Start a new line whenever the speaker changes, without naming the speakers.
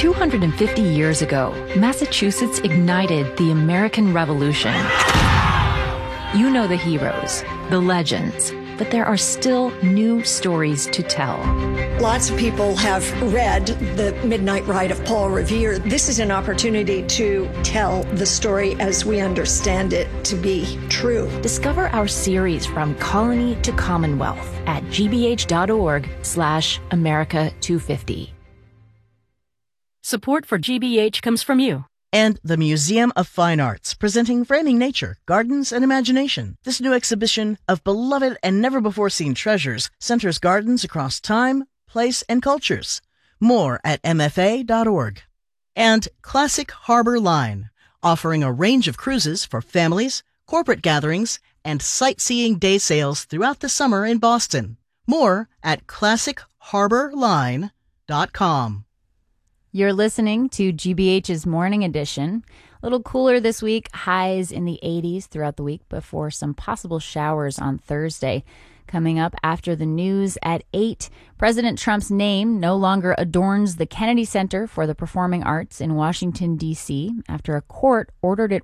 250 years ago, Massachusetts ignited the American Revolution. You know the heroes, the legends, but there are still new stories to tell.
Lots of people have read The Midnight Ride of Paul Revere. This is an opportunity to tell the story as we understand it to be true.
Discover our series From Colony to Commonwealth at gbh.org/America250. Support for GBH comes from you.
And the Museum of Fine Arts, presenting Framing Nature, Gardens, and Imagination. This new exhibition of beloved and never-before-seen treasures centers gardens across time, place, and cultures. More at mfa.org. And Classic Harbor Line, offering a range of cruises for families, corporate gatherings, and sightseeing day sails throughout the summer in Boston. More at classicharborline.com.
You're listening to GBH's Morning Edition. A little cooler this week, highs in the 80s throughout the week before some possible showers on Thursday. Coming up after the news at 8, President Trump's name no longer adorns the Kennedy Center for the Performing Arts in Washington, D.C. after a court ordered it